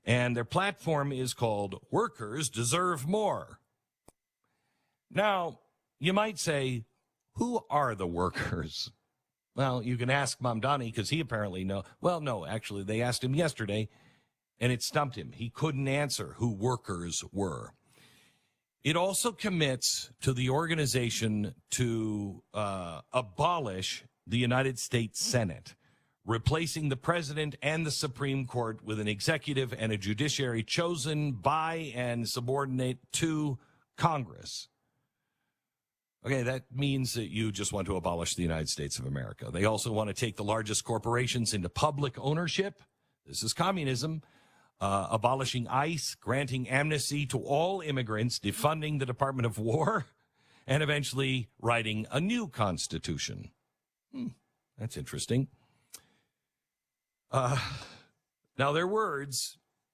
And their platform is called Workers Deserve More. Now, you might say, who are the workers? Well, you can ask Mamdani because he apparently knows. Well, no, actually, they asked him yesterday, and it stumped him. He couldn't answer who workers were. It also commits to the organization to abolish the United States Senate, replacing the president and the Supreme Court with an executive and a judiciary chosen by and subordinate to Congress. Okay, that means that you just want to abolish the United States of America. They also want to take the largest corporations into public ownership. This is communism. Abolishing ICE, granting amnesty to all immigrants, defunding the Department of War, and eventually writing a new constitution. That's interesting. Now, their words,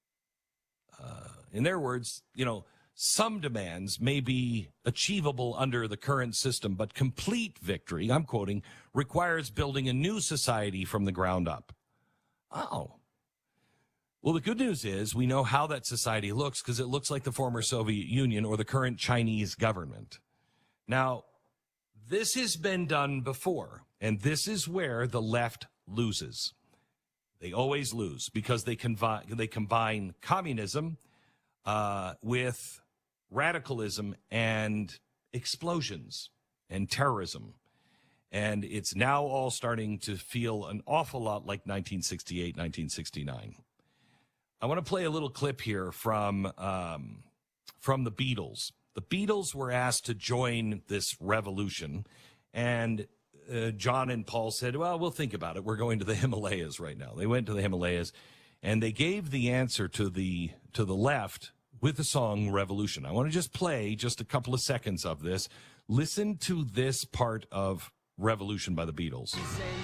in their words, some demands may be achievable under the current system, but complete victory, I'm quoting, requires building a new society from the ground up. Oh. Well, the good news is we know how that society looks because it looks like the former Soviet Union or the current Chinese government. Now, this has been done before, and this is where the left loses. They always lose because they combine communism with radicalism and explosions and terrorism. And it's now all starting to feel an awful lot like 1968, 1969. I want to play a little clip here from the Beatles. The Beatles were asked to join this revolution, and John and Paul said, well, we'll think about it. We're going to the Himalayas right now. They went to the Himalayas, and they gave the answer to the left with the song Revolution. I want to just play just a couple of seconds of this. Listen to this part of Revolution by the Beatles.